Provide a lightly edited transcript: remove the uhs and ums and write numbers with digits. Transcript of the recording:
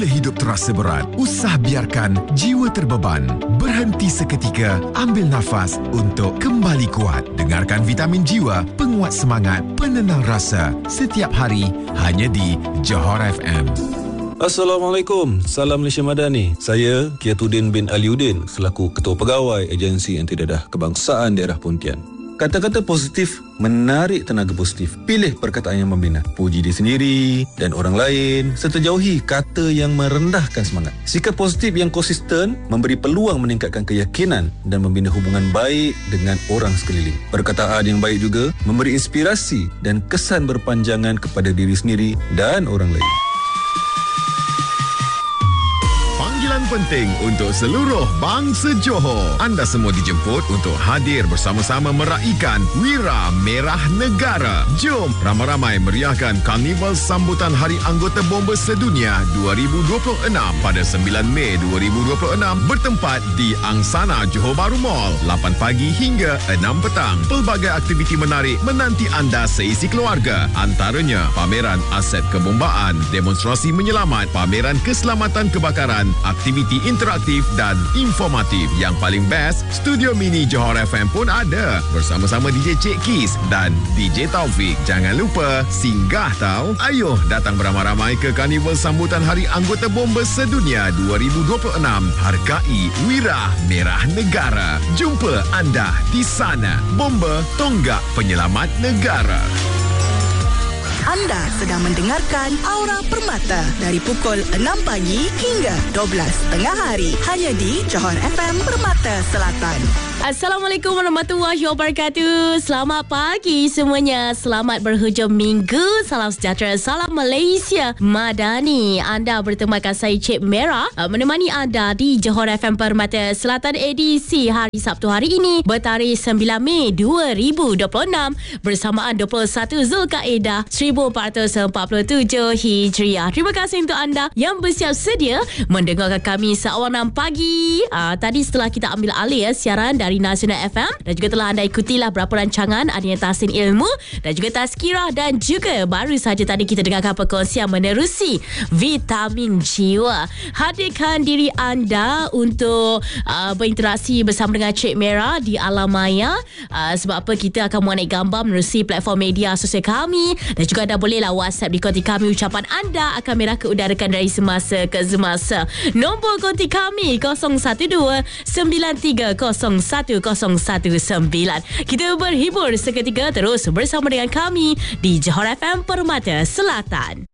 hidup terasa berat, usah biarkan jiwa terbeban. Berhenti seketika, ambil nafas untuk kembali kuat. Dengarkan Vitamin Jiwa, penguat semangat, penenang rasa. Setiap hari, hanya di Johor FM. Assalamualaikum, salam Malaysia Madani. Saya Kiatuddin bin Aliuddin selaku Ketua Pegawai Agensi Anti Dadah Kebangsaan Daerah Pontian. Kata-kata positif menarik tenaga positif. Pilih perkataan yang membina, puji diri sendiri dan orang lain, serta jauhi kata yang merendahkan semangat. Sikap positif yang konsisten memberi peluang meningkatkan keyakinan dan membina hubungan baik dengan orang sekeliling. Perkataan yang baik juga memberi inspirasi dan kesan berpanjangan kepada diri sendiri dan orang lain. Panggilan penting untuk seluruh bangsa Johor. Anda semua dijemput untuk hadir bersama-sama meraihkan Wira Merah Negara. Jom ramai-ramai meriahkan Karnival Sambutan Hari Anggota Bomba Sedunia 2026 pada 9 Mei 2026 bertempat di Angsana Johor Bahru Mall 8 pagi hingga 6 petang. Pelbagai aktiviti menarik menanti anda seisi keluarga. Antaranya pameran aset kebombaan, demonstrasi menyelamat, pameran keselamatan kebakaran, aktiviti interaktif dan informatif. Yang paling best, studio mini Johor FM pun ada bersama-sama DJ Cik Kis dan DJ Taufik. Jangan lupa singgah tau. Ayuh datang beramai-ramai ke Karnival Sambutan Hari Anggota Bomba Sedunia 2026. Hargai Wira Merah Negara. Jumpa anda di sana. Bomba tonggak penyelamat negara. Anda sedang mendengarkan Aura Permata dari pukul 6 pagi hingga 12 tengah hari. Hanya di Johor FM Permata Selatan. Assalamualaikum warahmatullahi wabarakatuh. Selamat pagi semuanya. Selamat berhujung minggu. Salam sejahtera. Salam Malaysia Madani. Anda bertemakan saya Cik Merah menemani anda di Johor FM Permata Selatan edisi hari Sabtu hari ini bertarikh 9 Mei 2026 bersamaan 21 Zulkaedah 1447 Hijriah. Terima kasih untuk anda yang bersiap sedia mendengarkan kami seawal 6 pagi. Tadi setelah kita ambil alih siaran dari Nasional FM dan juga telah anda ikutilah berapa rancangan, adanya Tahsin Ilmu dan juga Tazkirah, dan juga baru saja tadi kita dengarkan perkongsian menerusi Vitamin Jiwa. Hadirkan diri anda untuk berinteraksi bersama dengan Cik Merah di alam maya. Sebab apa, kita akan menaik gambar menerusi platform media sosial kami dan juga anda bolehlah WhatsApp di konti kami. Ucapan anda akan Merah keudarakan dari semasa ke semasa. Nombor konti kami 012 9301 1019. Kita berhibur seketika terus bersama dengan kami di Johor FM Permata Selatan.